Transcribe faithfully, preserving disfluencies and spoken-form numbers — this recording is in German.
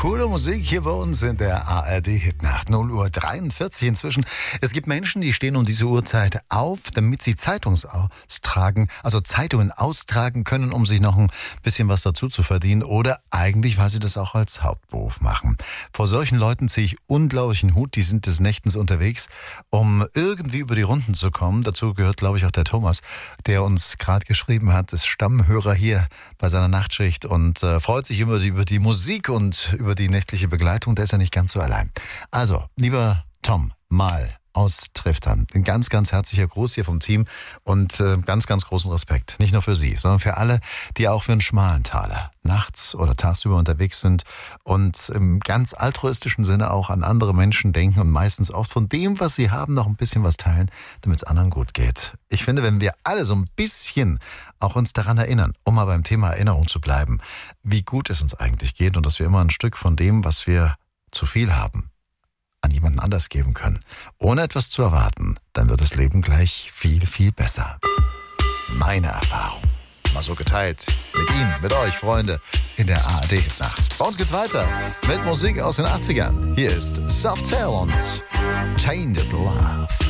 Coole Musik hier bei uns in der A R D-Hitnacht. null Uhr dreiundvierzig inzwischen. Es gibt Menschen, die stehen um diese Uhrzeit auf, damit sie Zeitungs austragen, also Zeitungen austragen können, um sich noch ein bisschen was dazu zu verdienen. Oder eigentlich, weil sie das auch als Hauptberuf machen. Vor solchen Leuten ziehe ich unglaublichen Hut. Die sind des Nächtens unterwegs, um irgendwie über die Runden zu kommen. Dazu gehört, glaube ich, auch der Thomas, der uns gerade geschrieben hat, ist Stammhörer hier bei seiner Nachtschicht und äh, freut sich über die, über die Musik und über die nächtliche Begleitung. Der ist ja nicht ganz so allein. Also, lieber Tom, mal aus Triftern. Ein ganz, ganz herzlicher Gruß hier vom Team und äh, ganz, ganz großen Respekt. Nicht nur für Sie, sondern für alle, die auch für einen schmalen Taler nachts oder tagsüber unterwegs sind und im ganz altruistischen Sinne auch an andere Menschen denken und meistens oft von dem, was sie haben, noch ein bisschen was teilen, damit es anderen gut geht. Ich finde, wenn wir alle so ein bisschen auch uns daran erinnern, um mal beim Thema Erinnerung zu bleiben, wie gut es uns eigentlich geht und dass wir immer ein Stück von dem, was wir zu viel haben, an jemanden anders geben können, ohne etwas zu erwarten, dann wird das Leben gleich viel, viel besser. Meine Erfahrung. Mal so geteilt. Mit Ihnen, mit euch, Freunde, in der A R D-Nacht. Bei uns geht's weiter mit Musik aus den achtzigern. Hier ist Softail und Tainted Love.